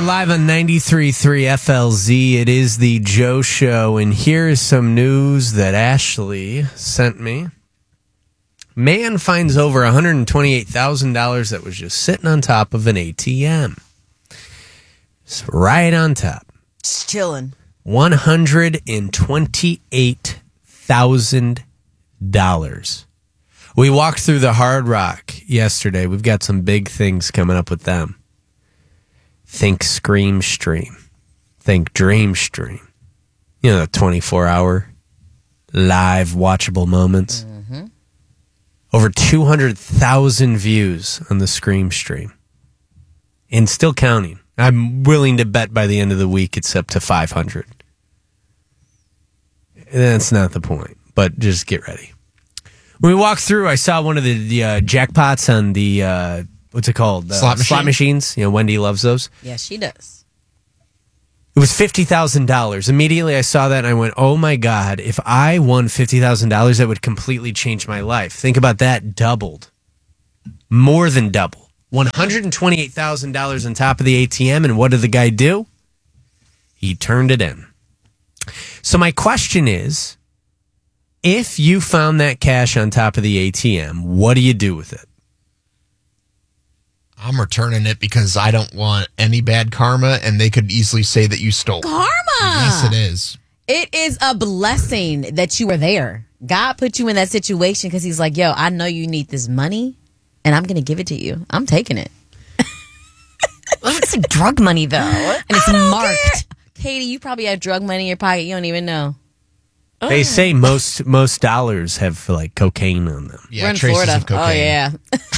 live on 93.3 FLZ. It is the Joe Show, and here is some news that Ashley sent me. Man finds over $128,000 that was just sitting on top of an ATM. It's right on top. Just chilling. $128,000. We walked through the Hard Rock yesterday. We've got some big things coming up with them. Think Scream Stream. Think Dream Stream. You know, the 24-hour live watchable moments. Mm-hmm. Over 200,000 views on the Scream Stream. And still counting. I'm willing to bet by the end of the week it's up to 500. That's not the point, but just get ready. When we walked through, I saw one of the jackpots on the, what's it called? Slot machines. You know, Wendy loves those. Yeah, she does. It was $50,000. Immediately I saw that and I went, oh my God, if I won $50,000, that would completely change my life. Think about that, doubled. More than double. $128,000 on top of the ATM, and what did the guy do? He turned it in. So my question is, if you found that cash on top of the ATM, what do you do with it? I'm returning it because I don't want any bad karma, and they could easily say that you stole it. Karma! Yes, it is. It is a blessing that you were there. God put you in that situation because he's like, yo, I know you need this money, and I'm going to give it to you. I'm taking it. It's like drug money, though. And it's marked. Care. Katie, you probably have drug money in your pocket. You don't even know. They say most dollars have like cocaine on them. Yeah, we're in traces Florida. of cocaine. Oh, yeah.